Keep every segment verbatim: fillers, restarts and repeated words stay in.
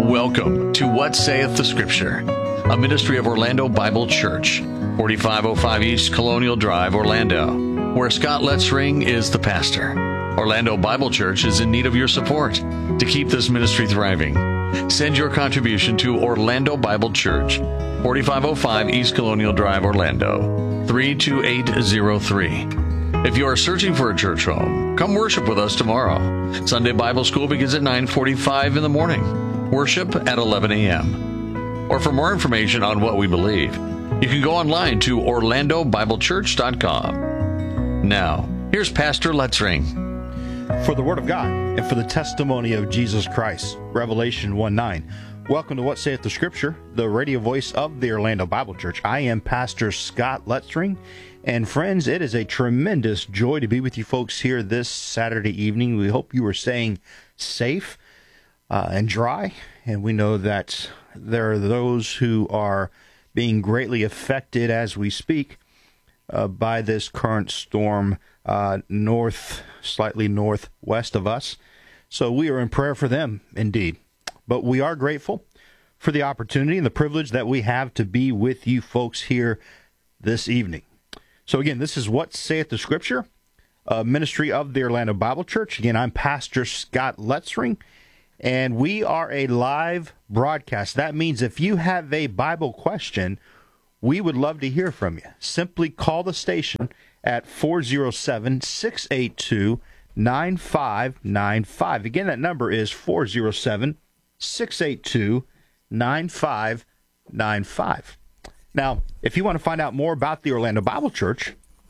Welcome to What Saith the Scripture, a ministry of Orlando Bible Church, forty-five oh five East Colonial Drive, Orlando, where Scott Letzring is the pastor. Orlando Bible Church is in need of your support to keep this ministry thriving. Send your contribution to Orlando Bible Church, forty-five oh five East Colonial Drive, Orlando, three two eight zero three. If you are searching for a church home, come worship with us tomorrow. Sunday Bible School begins at nine forty-five in the morning. Worship at eleven a.m. Or for more information on what we believe, you can go online to orlando bible church dot com. Now, here's Pastor Letzring. For the Word of God and for the testimony of Jesus Christ, Revelation one nine. Welcome to What Saith the Scripture, the radio voice of the Orlando Bible Church. I am Pastor Scott Letzring. And friends, it is a tremendous joy to be with you folks here this Saturday evening. We hope you are staying safe uh, and dry. And we know that there are those who are being greatly affected as we speak uh, by this current storm uh, north, slightly northwest of us. So we are in prayer for them, indeed. But we are grateful for the opportunity and the privilege that we have to be with you folks here this evening. So again, this is What Saith the Scripture, a ministry of the Orlando Bible Church. Again, I'm Pastor Scott Letzring, and we are a live broadcast. That means if you have a Bible question, we would love to hear from you. Simply call the station at four oh seven, six eight two, nine five nine five. Again, that number is four oh seven, six eight two, nine five nine five. Now, if you want to find out more about the Orlando Bible Church,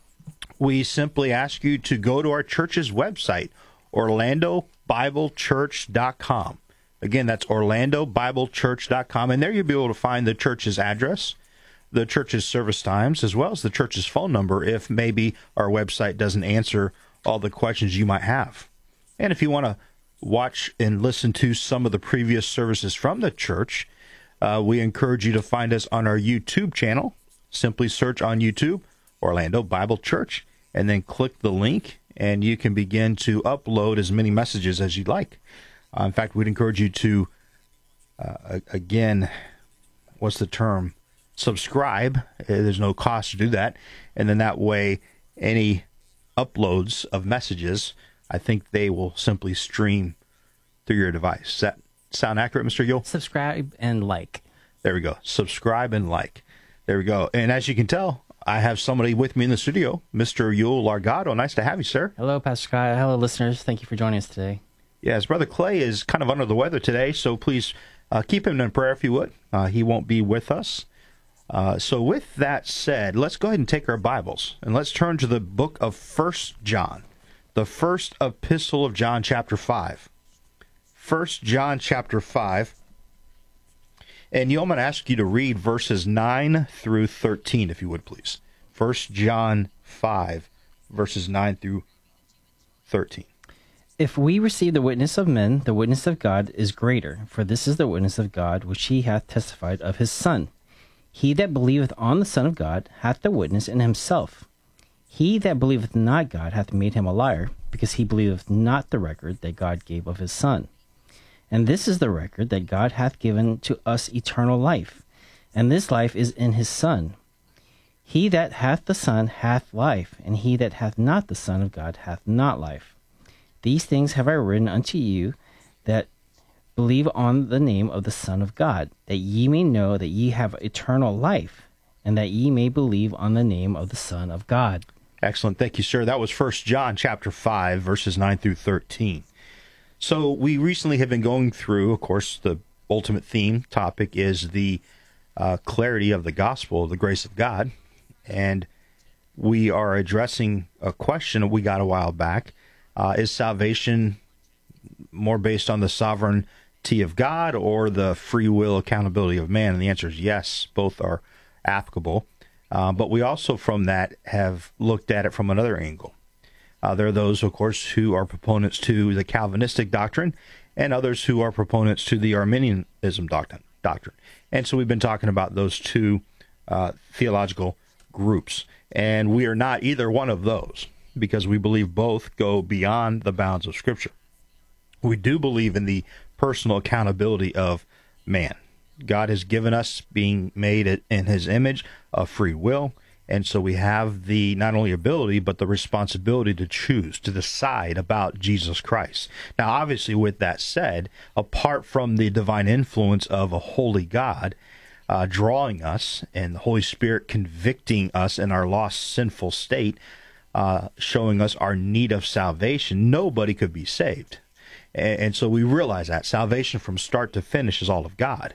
we simply ask you to go to our church's website, orlando bible church dot com. Again, that's orlando bible church dot com, and there you'll be able to find the church's address, the church's service times, as well as the church's phone number if maybe our website doesn't answer all the questions you might have. And if you want to watch and listen to some of the previous services from the church, Uh, we encourage you to find us on our YouTube channel. Simply search on YouTube, Orlando Bible Church, and then click the link, and you can begin to upload as many messages as you'd like. Uh, in fact, we'd encourage you to, uh, again, what's the term? Subscribe. Uh, there's no cost to do that. And then that way, any uploads of messages, I think they will simply stream through your device. Is that sound accurate, Mister Yule? Subscribe and like. There we go. Subscribe and like. There we go. And as you can tell, I have somebody with me in the studio, Mister Yule Largado. Nice to have you, sir. Hello, Pastor Scott. Hello, listeners. Thank you for joining us today. Yes, Brother Clay is kind of under the weather today, so please uh, keep him in prayer if you would. Uh, he won't be with us. Uh, so with that said, let's go ahead and take our Bibles, and let's turn to the book of First John, the first epistle of John, chapter five. First John chapter five, and Neil, I'm going to ask you to read verses nine through thirteen, if you would, please. First John five, verses nine through thirteen. If we receive the witness of men, the witness of God is greater, for this is the witness of God which he hath testified of his Son. He that believeth on the Son of God hath the witness in himself. He that believeth not God hath made him a liar, because he believeth not the record that God gave of his Son. And this is the record that God hath given to us eternal life, and this life is in his Son. He that hath the Son hath life, and he that hath not the Son of God hath not life. These things have I written unto you that believe on the name of the Son of God, that ye may know that ye have eternal life, and that ye may believe on the name of the Son of God. Excellent. Thank you, sir. That was First John chapter five, verses nine through thirteen. So we recently have been going through, of course, the ultimate theme topic is the uh, clarity of the gospel, of the grace of God. And we are addressing a question we got a while back. Uh, is salvation more based on the sovereignty of God or the free will accountability of man? And the answer is yes, both are applicable. Uh, but we also from that have looked at it from another angle. Uh, there are those, of course, who are proponents to the Calvinistic doctrine and others who are proponents to the Arminianism doctrine. doctrine. And so we've been talking about those two uh, theological groups. And we are not either one of those because we believe both go beyond the bounds of Scripture. We do believe in the personal accountability of man. God has given us, being made in his image, a free will. And so we have the not only ability, but the responsibility to choose, to decide about Jesus Christ. Now, obviously, with that said, apart from the divine influence of a holy God uh, drawing us and the Holy Spirit convicting us in our lost, sinful state, uh, showing us our need of salvation, nobody could be saved. And, and so we realize that salvation from start to finish is all of God.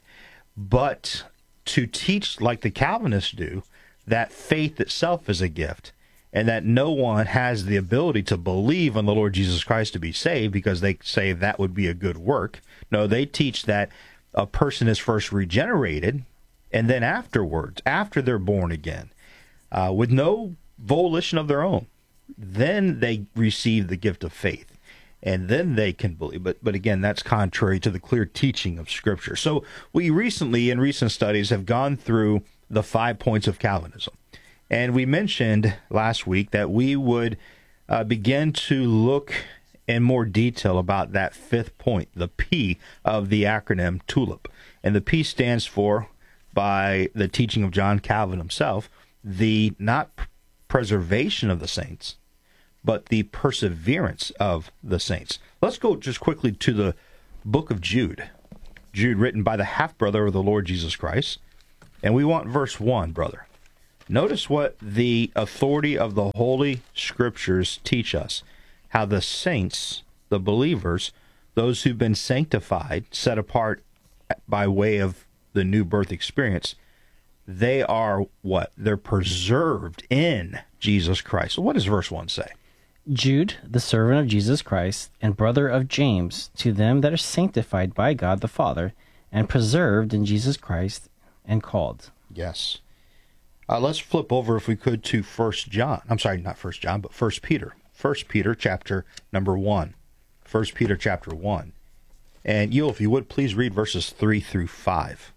But to teach like the Calvinists do, that faith itself is a gift, and that no one has the ability to believe on the Lord Jesus Christ to be saved because they say that would be a good work. No, they teach that a person is first regenerated, and then afterwards, after they're born again, uh, with no volition of their own, then they receive the gift of faith, and then they can believe. But, but again, that's contrary to the clear teaching of Scripture. So we recently, in recent studies, have gone through the five points of Calvinism. And we mentioned last week that we would uh, begin to look in more detail about that fifth point, the P of the acronym TULIP. And the P stands for, by the teaching of John Calvin himself, the not preservation of the saints, but the perseverance of the saints. Let's go just quickly to the book of Jude. Jude, written by the half-brother of the Lord Jesus Christ. And we want verse one, brother. Notice what the authority of the Holy Scriptures teach us. How the saints, the believers, those who've been sanctified, set apart by way of the new birth experience, they are what? They're preserved in Jesus Christ. So what does verse one say? Jude, the servant of Jesus Christ, and brother of James, to them that are sanctified by God the Father, and preserved in Jesus Christ, and called. Yes. Uh, let's flip over, if we could, to First John. I'm sorry, not First John, but First Peter. First Peter, chapter number one. First Peter, chapter one. And you, if you would, please read verses three through five.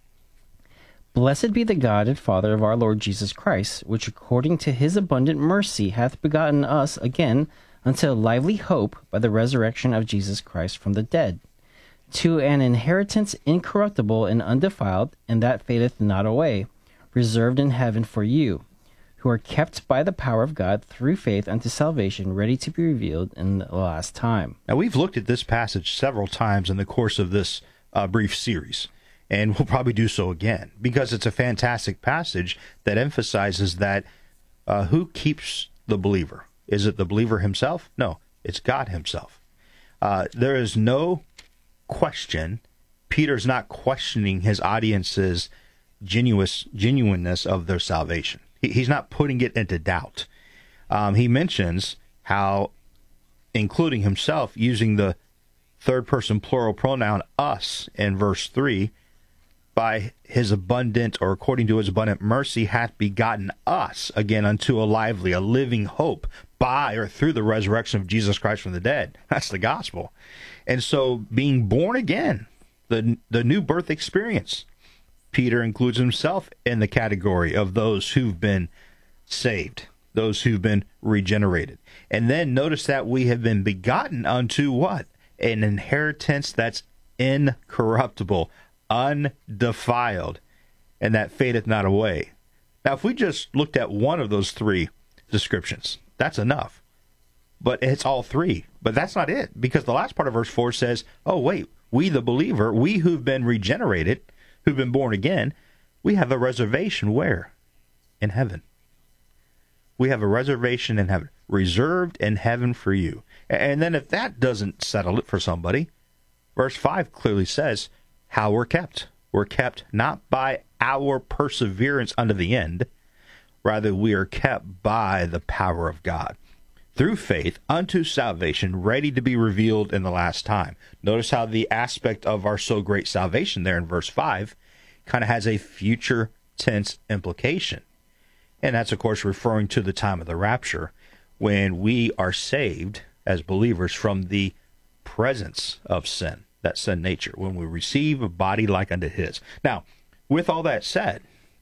Blessed be the God and Father of our Lord Jesus Christ, which according to his abundant mercy hath begotten us again unto a lively hope by the resurrection of Jesus Christ from the dead, to an inheritance incorruptible and undefiled, and that fadeth not away, reserved in heaven for you, who are kept by the power of God through faith unto salvation, ready to be revealed in the last time. Now, we've looked at this passage several times in the course of this uh, brief series, and we'll probably do so again, because it's a fantastic passage that emphasizes that uh, who keeps the believer? Is it the believer himself? No, it's God himself. Uh, there is no question. Peter's not questioning his audience's genuous, genuineness of their salvation. He, he's not putting it into doubt. Um, he mentions how, including himself, using the third-person plural pronoun us in verse three, by his abundant, or according to his abundant mercy, hath begotten us again unto a lively, a living hope, by or through the resurrection of Jesus Christ from the dead. That's the gospel. And so being born again, the the new birth experience, Peter includes himself in the category of those who've been saved, those who've been regenerated. And then notice that we have been begotten unto what? An inheritance that's incorruptible, undefiled, and that fadeth not away. Now, if we just looked at one of those three descriptions, that's enough. But it's all three. But that's not it, because the last part of verse four says, oh, wait, we the believer, we who've been regenerated, who've been born again, we have a reservation where? In heaven. We have a reservation in heaven, reserved in heaven for you. And then if that doesn't settle it for somebody, verse five clearly says how we're kept. We're kept not by our perseverance unto the end, rather we are kept by the power of God, through faith unto salvation, ready to be revealed in the last time. Notice how the aspect of our so great salvation there in verse five kind of has a future tense implication. And that's, of course, referring to the time of the rapture, when we are saved as believers from the presence of sin, that sin nature, when we receive a body like unto his. Now, with all that said,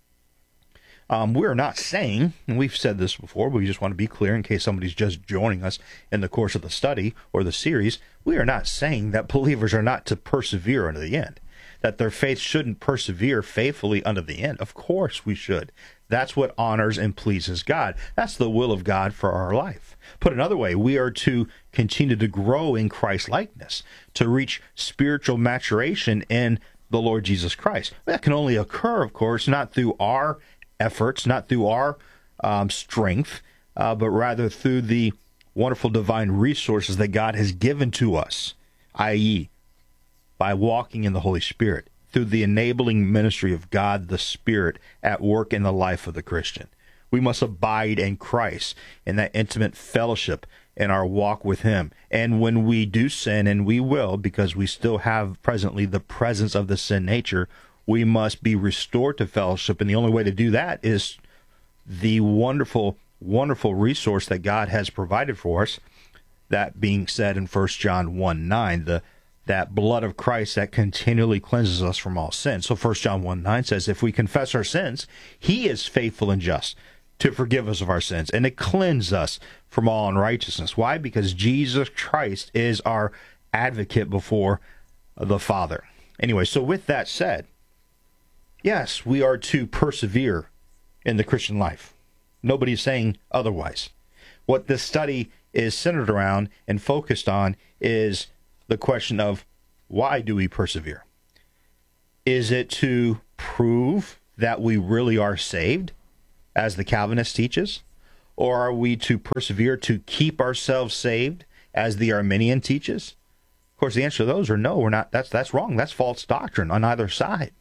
Um, we're not saying, and we've said this before, but we just want to be clear in case somebody's just joining us in the course of the study or the series, we are not saying that believers are not to persevere unto the end. that their faith shouldn't persevere faithfully unto the end. Of course we should. That's what honors and pleases God. That's the will of God for our life. Put another way, we are to continue to grow in Christ likeness, to reach spiritual maturation in the Lord Jesus Christ. That can only occur, of course, not through our efforts, not through our um, strength, uh, but rather through the wonderful divine resources that God has given to us, that is, by walking in the Holy Spirit, through the enabling ministry of God the Spirit at work in the life of the Christian. We must abide in Christ, in that intimate fellowship in our walk with Him. And when we do sin, and we will, because we still have presently the presence of the sin nature, we must be restored to fellowship. And the only way to do that is the wonderful, wonderful resource that God has provided for us, that being said in First John one nine, the that blood of Christ that continually cleanses us from all sin. So First John one nine says, if we confess our sins, He is faithful and just to forgive us of our sins and to cleanse us from all unrighteousness. Why? Because Jesus Christ is our advocate before the Father. Anyway, so with that said, yes, we are to persevere in the Christian life. Nobody's saying otherwise. What this study is centered around and focused on is the question of, why do we persevere? Is it to prove that we really are saved, as the Calvinist teaches? Or are we to persevere to keep ourselves saved, as the Arminian teaches? Of course, the answer to those are no, we're not. That's that's wrong. That's false doctrine on either side.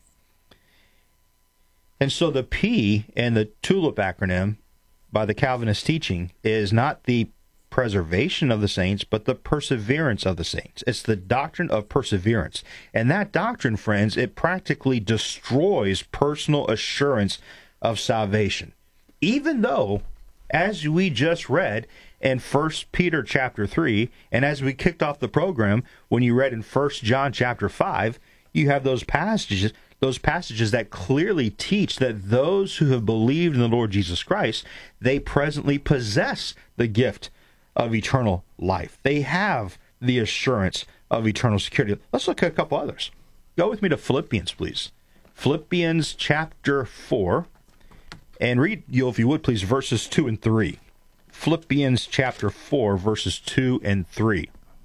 And so the P in the TULIP acronym by the Calvinist teaching is not the preservation of the saints, but the perseverance of the saints. It's the doctrine of perseverance. And that doctrine, friends, it practically destroys personal assurance of salvation. Even though, as we just read in First Peter chapter three, and as we kicked off the program, when you read in First John chapter five, you have those passages, those passages that clearly teach that those who have believed in the Lord Jesus Christ, they presently possess the gift of eternal life. They have the assurance of eternal security. Let's look at a couple others. Go with me to Philippians, please. Philippians chapter four, and read, you, if you would, please, verses two and three. Philippians chapter four, verses two and three.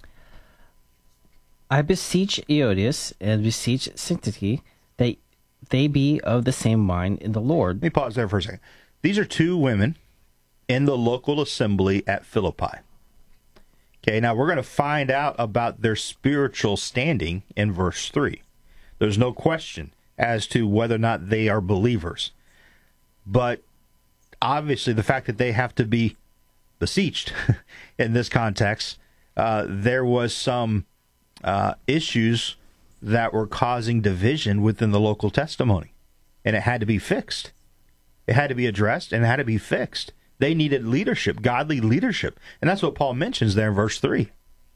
I beseech Eodius and beseech Syntyche that they be of the same mind in the Lord. Let me pause there for a second. These are two women in the local assembly at Philippi. Okay, now we're going to find out about their spiritual standing in verse three. There's no question as to whether or not they are believers. But obviously the fact that they have to be beseeched in this context, uh, there was some uh, issues that were causing division within the local testimony. And it had to be fixed. It had to be addressed and it had to be fixed. They needed leadership, godly leadership. And that's what Paul mentions there in verse three.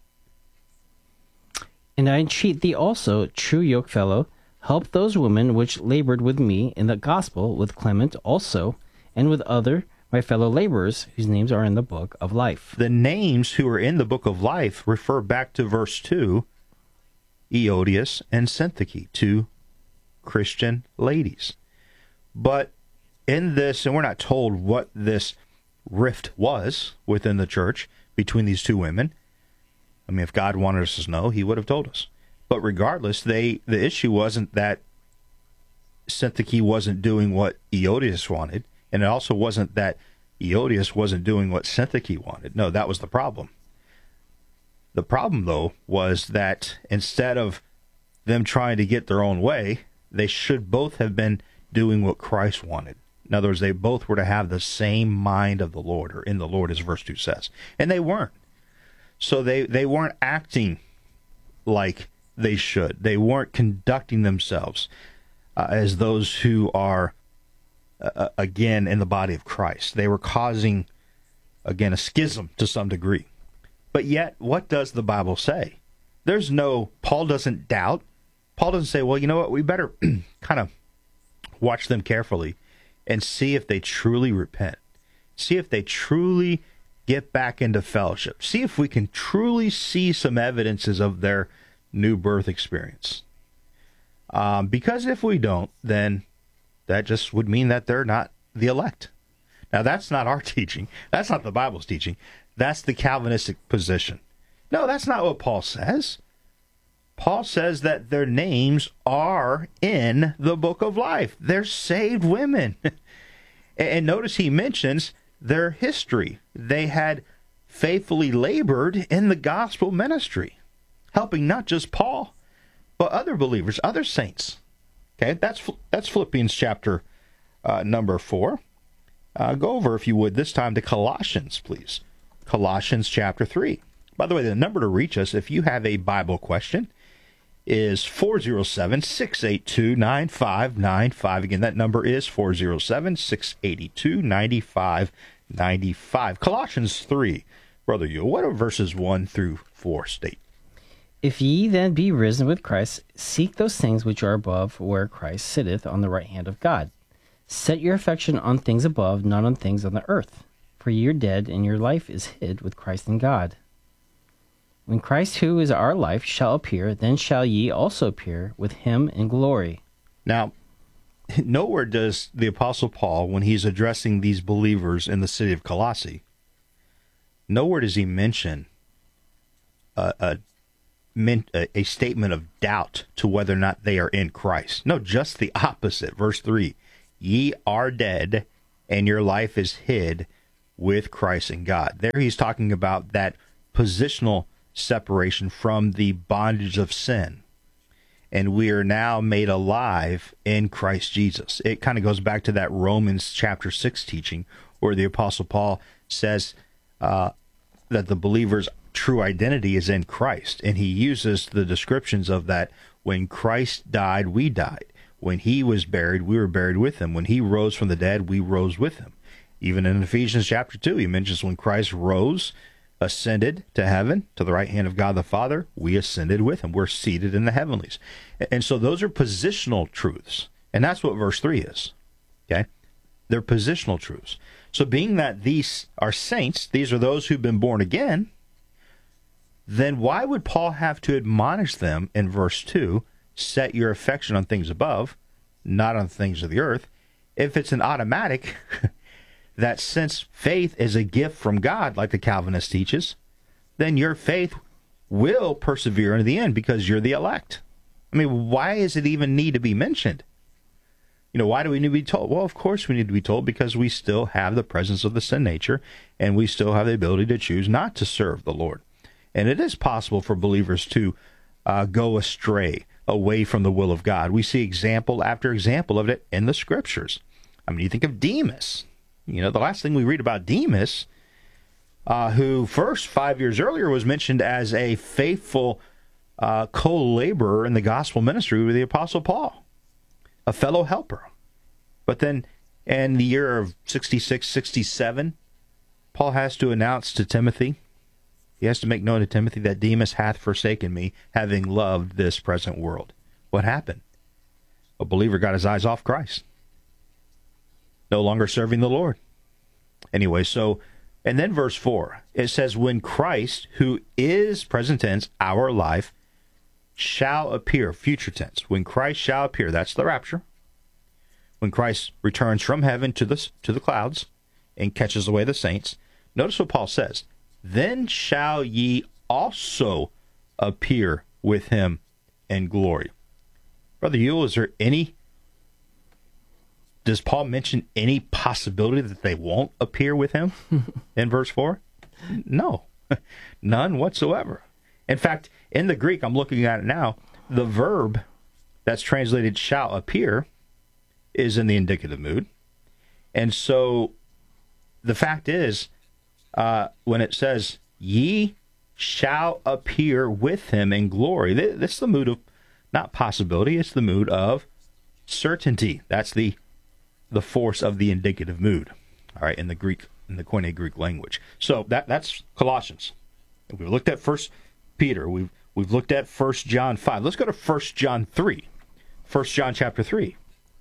And I entreat thee also, true yokefellow, help those women which labored with me in the gospel, with Clement also, and with other my fellow laborers, whose names are in the book of life. The names who are in the book of life refer back to verse two, Eodius and Syntyche, two Christian ladies. But in this, and we're not told what this rift was within the church between these two women. I mean, if God wanted us to know, He would have told us. But regardless, they the issue wasn't that Syntyche wasn't doing what Eodius wanted, and it also wasn't that Eodius wasn't doing what Syntyche wanted. No, that was the problem. The problem, though, was that instead of them trying to get their own way, they should both have been doing what Christ wanted. In other words, they both were to have the same mind of the Lord, or in the Lord, as verse two says. And they weren't. So they, they weren't acting like they should. They weren't conducting themselves uh, as those who are, uh, again, in the body of Christ. They were causing, again, a schism to some degree. But yet, what does the Bible say? There's no, Paul doesn't doubt. Paul doesn't say, well, you know what, we better kind of watch them carefully and see if they truly repent. See if they truly get back into fellowship. See if we can truly see some evidences of their new birth experience. Um, because if we don't, then that just would mean that they're not the elect. Now, that's not our teaching. That's not the Bible's teaching. That's the Calvinistic position. No, that's not what Paul says. Paul says that their names are in the book of life. They're saved women. And notice he mentions their history. They had faithfully labored in the gospel ministry, helping not just Paul, but other believers, other saints. Okay, that's that's Philippians chapter uh, number four. Uh, go over, if you would, this time to Colossians, please. Colossians chapter three. By the way, the number to reach us, if you have a Bible question, is four oh seven, six eight two, nine five nine five. Again, that number is four oh seven, six eight two, nine five nine five. Colossians three. Brother Yule, what are verses one through four state? If ye then be risen with Christ, seek those things which are above, where Christ sitteth on the right hand of God. Set your affection on things above, not on things on the earth. For ye are dead, and your life is hid with Christ in God. When Christ, who is our life, shall appear, then shall ye also appear with him in glory. Now, nowhere does the Apostle Paul, when he's addressing these believers in the city of Colossae, nowhere does he mention a, a, a statement of doubt to whether or not they are in Christ. No, just the opposite. Verse three, ye are dead, and your life is hid with Christ in God. There he's talking about that positional separation from the bondage of sin. And we are now made alive in Christ Jesus. It kind of goes back to that Romans chapter six teaching, where the Apostle Paul says uh, that the believer's true identity is in Christ. And he uses the descriptions of that: when Christ died, we died. When he was buried, we were buried with him. When he rose from the dead, we rose with him. Even in Ephesians chapter two, he mentions when Christ rose, ascended to heaven, to the right hand of God the Father, we ascended with him. We're seated in the heavenlies. And so those are positional truths. And that's what verse three is. Okay? They're positional truths. So being that these are saints, these are those who've been born again, then why would Paul have to admonish them in verse two, set your affection on things above, not on things of the earth, if it's an automatic that since faith is a gift from God, like the Calvinist teaches, then your faith will persevere into the end because you're the elect. I mean, why does it even need to be mentioned? You know, why do we need to be told? Well, of course we need to be told because we still have the presence of the sin nature, and we still have the ability to choose not to serve the Lord. And it is possible for believers to uh, go astray, away from the will of God. We see example after example of it in the Scriptures. I mean, you think of Demas. You know, the last thing we read about Demas, uh, who first, five years earlier, was mentioned as a faithful uh, co-laborer in the gospel ministry with the Apostle Paul, a fellow helper. But then in the year of sixty-six, sixty-seven, Paul has to announce to Timothy, he has to make known to Timothy that Demas hath forsaken me, having loved this present world. What happened? A believer got his eyes off Christ. No longer serving the Lord. Anyway, so, and then verse four, it says, when Christ, who is, present tense, our life, shall appear, future tense. When Christ shall appear, that's the rapture. When Christ returns from heaven to the, to the clouds and catches away the saints, notice what Paul says, then shall ye also appear with him in glory. Brother Yule, is there any, does Paul mention any possibility that they won't appear with him in verse four? No, none whatsoever. In fact, in the Greek, I'm looking at it now, the verb that's translated shall appear is in the indicative mood. And so the fact is, uh, when it says, ye shall appear with him in glory, this is the mood of, not possibility, it's the mood of certainty. That's the the force of the indicative mood, all right, in the Greek, in the Koine Greek language. So that that's Colossians. We've looked at First Peter. We've we've looked at First John five. Let's go to First John three. First John chapter three.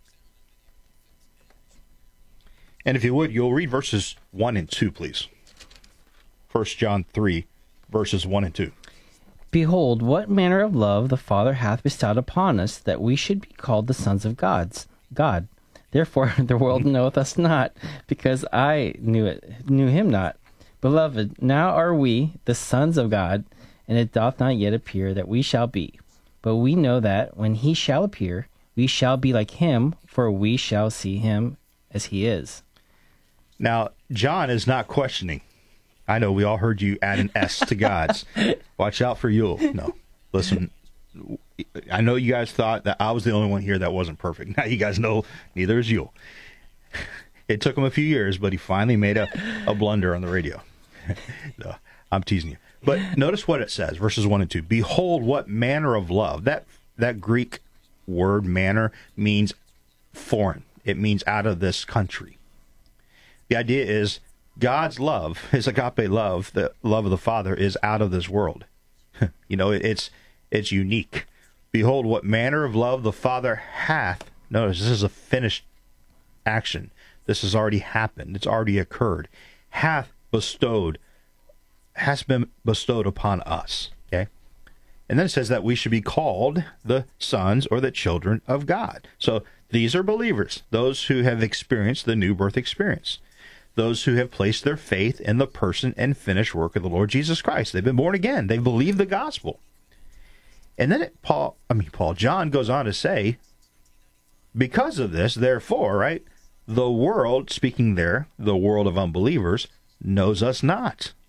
And if you would, you'll read verses one and two, please. First John three, verses one and two. Behold, what manner of love the Father hath bestowed upon us, that we should be called the sons of God's God. Therefore the world knoweth us not, because I knew it knew him not. Beloved, now are we the sons of God, and it doth not yet appear that we shall be. But we know that when he shall appear, we shall be like him, for we shall see him as he is. Now, John is not questioning. I know we all heard you add an S to God's. Watch out for Yule. No, listen, I know you guys thought that I was the only one here that wasn't perfect. Now you guys know neither is Yule. It took him a few years, but he finally made a, a blunder on the radio. No, I'm teasing you. But notice what it says, verses one and two. Behold, what manner of love. That that Greek word manner means foreign. It means out of this country. The idea is God's love, his agape love, the love of the Father, is out of this world. You know, it, it's it's unique. Behold, what manner of love the Father hath. Notice, this is a finished action. This has already happened. It's already occurred. Hath bestowed, has been bestowed upon us. Okay? And then it says that we should be called the sons or the children of God. So these are believers, those who have experienced the new birth experience, those who have placed their faith in the person and finished work of the Lord Jesus Christ. They've been born again. They believe the gospel. And then it, Paul, I mean, Paul, John goes on to say, because of this, therefore, right, the world, speaking there, the world of unbelievers, knows us not.